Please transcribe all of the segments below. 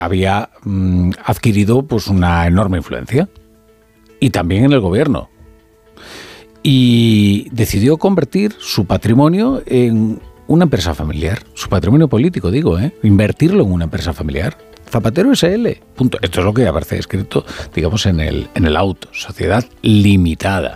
había adquirido pues una enorme influencia, y también en el gobierno. Y decidió convertir su patrimonio en una empresa familiar, su patrimonio político, digo, invertirlo en una empresa familiar. Zapatero S.L. Punto. Esto es lo que aparece escrito, digamos, en el auto. Sociedad limitada.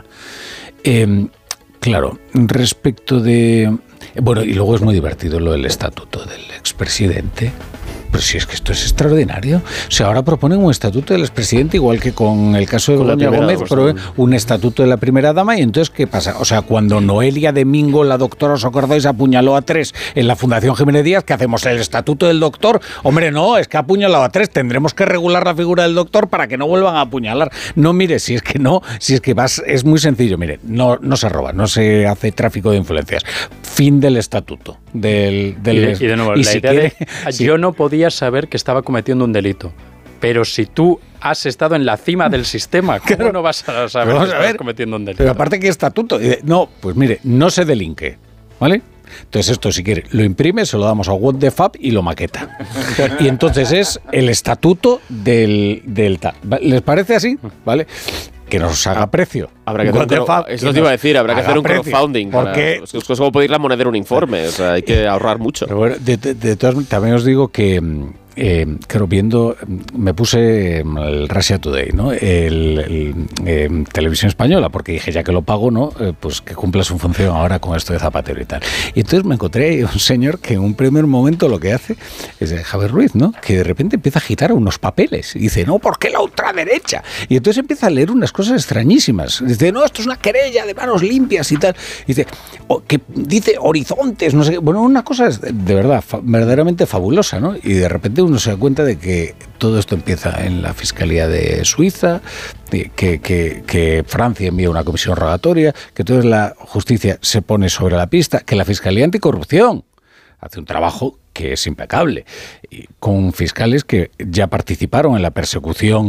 Claro, respecto de... Bueno, y luego es muy divertido lo del estatuto del expresidente. Pero si es que esto es extraordinario. O sea, ahora proponen un estatuto del expresidente, igual que con el caso de Begoña Gómez, pero un estatuto de la primera dama. Y entonces, ¿qué pasa? O sea, cuando Noelia Domingo, la doctora, ¿os acordáis?, apuñaló a 3 en la Fundación Jiménez Díaz, ¿qué hacemos? ¿El estatuto del doctor? Hombre, no, es que ha apuñalado a 3. Tendremos que regular la figura del doctor para que no vuelvan a apuñalar. No, mire, si es que vas, es muy sencillo. Mire, no se roba, no se hace tráfico de influencias. Fin del estatuto. Y de nuevo, la idea de yo no podía saber que estaba cometiendo un delito. Pero si tú has estado en la cima del sistema, ¿cómo claro, no vas a saber que estás cometiendo un delito? Pero aparte, ¿qué estatuto? No, pues mire, no se delinque, ¿vale? Entonces esto, si quiere, lo imprime, se lo damos a What the Fab y lo maqueta. Y entonces es el estatuto del tal. ¿Les parece así? ¿Vale? Que nos haga precio. Habrá que hacer eso te iba a decir, habrá que hacer un crowdfunding. Porque es como pedir la monedera un informe, o sea, hay que ahorrar mucho. Pero bueno, de todas, también os digo que claro, viendo, me puse el Russia Today, ¿no? Televisión Española, porque dije, ya que lo pago, ¿no? Pues que cumpla su función ahora con esto de Zapatero y tal. Y entonces me encontré un señor que en un primer momento lo que hace es Javier Ruiz, ¿no? Que de repente empieza a agitar unos papeles y dice, no, ¿por qué la ultraderecha? Y entonces empieza a leer unas cosas extrañísimas. Dice, no, esto es una querella de manos limpias y tal. Y dice, que dice horizontes, no sé qué. Bueno, una cosa es de verdad, verdaderamente fabulosa, ¿no? Y de repente uno se da cuenta de que todo esto empieza en la Fiscalía de Suiza, que Francia envía una comisión rogatoria, que toda la justicia se pone sobre la pista, que la Fiscalía Anticorrupción hace un trabajo que es impecable, con fiscales que ya participaron en la persecución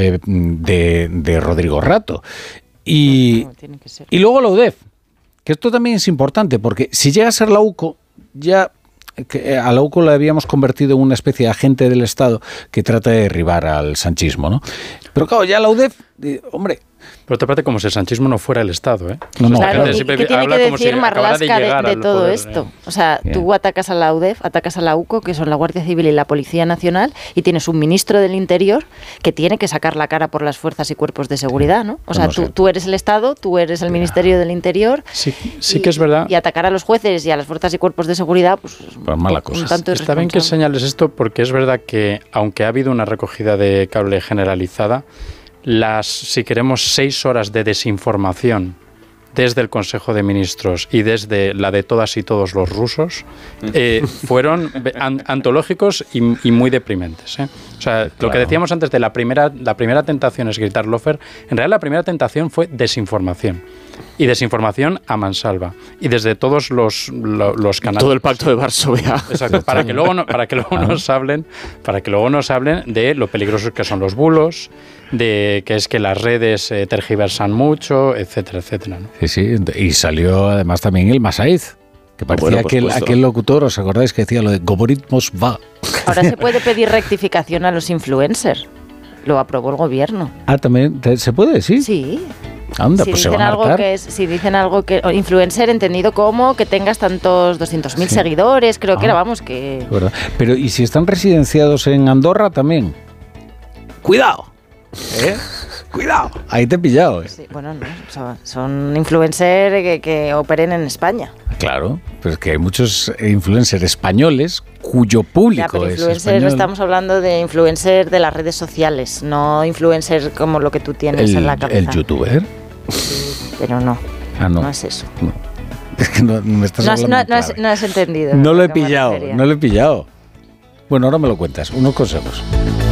de Rodrigo Rato. Y luego la UDEF, que esto también es importante, porque si llega a ser la UCO, ya... que a la UCO la habíamos convertido en una especie de agente del Estado que trata de derribar al sanchismo, ¿no? Pero claro, ya la UDEF, hombre... Pero te parece como si el sanchismo no fuera el Estado, ¿eh? No, claro, ¿qué tiene que decir Marlaska de todo esto? O sea, tú atacas a la UDEF, atacas a la UCO, que son la Guardia Civil y la Policía Nacional, y tienes un ministro del Interior que tiene que sacar la cara por las fuerzas y cuerpos de seguridad, ¿no? O sea, tú eres el Estado, tú eres el Ministerio del Interior. Sí que es verdad. Y atacar a los jueces y a las fuerzas y cuerpos de seguridad, pues mala cosa. Está bien que señales esto, porque es verdad que, aunque ha habido una recogida de cable generalizada, si queremos 6 horas de desinformación desde el Consejo de Ministros y desde la de todas y todos los rusos, fueron antológicos y muy deprimentes, ¿eh? O sea, claro. Lo que decíamos antes de la primera tentación es gritar Lofer, en realidad la primera tentación fue desinformación. Y desinformación a mansalva. Y desde todos los canales. Todo el pacto de Varsovia. Exacto. Para que luego nos hablen de lo peligrosos que son los bulos, de que es que las redes tergiversan mucho, etcétera, etcétera, ¿no? Sí. Y salió además también el Masaiz, que parecía aquel locutor, ¿os acordáis que decía lo de Goboritmos va? Ahora se puede pedir rectificación a los influencers. Lo aprobó el gobierno. Ah, ¿también se puede? Sí. Sí. Anda, si pues dicen si dicen algo que influencer entendido como que tengas tantos 200.000 seguidores, creo que era, vamos, que... ¿Verdad? Pero ¿y si están residenciados en Andorra también? ¡Cuidado! ¡Cuidado! Ahí te he pillado, Sí, bueno, no, son influencers que operen en España. Claro, pero es que hay muchos influencers españoles cuyo público es español. Estamos hablando de influencer de las redes sociales, no influencer como lo que tú tienes en la cabeza. ¿El youtuber? Sí, pero no. No es eso. No. Es que no me estás hablando no has entendido. No lo he pillado. Bueno, ahora me lo cuentas. Unos consejos.